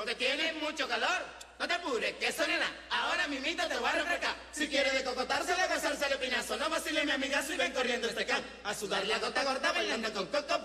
que tienes mucho calor. No te apures, que eso nena, ahora mimito te voy a refrescar. Si quieres de cocotársele, gozársele pinazo. No vacile mi amigazo y ven corriendo este camp. A sudar la gota gorda bailando con Coco